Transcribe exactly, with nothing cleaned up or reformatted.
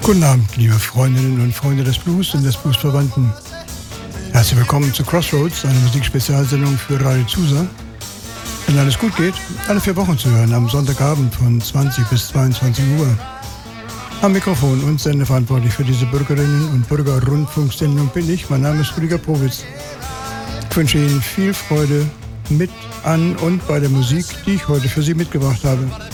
Guten Abend, liebe Freundinnen und Freunde des Blues und des Bluesverwandten. Herzlich willkommen zu Crossroads, einer Musikspezialsendung für Radio Zusa. Wenn alles gut geht, alle vier Wochen zu hören, am Sonntagabend von zwanzig bis zweiundzwanzig Uhr. Am Mikrofon und sendeverantwortlich für diese Bürgerinnen und Bürger-Rundfunksendung bin ich. Mein Name ist Rüdiger Powitz. Ich wünsche Ihnen viel Freude mit, an und bei der Musik, die ich heute für Sie mitgebracht habe.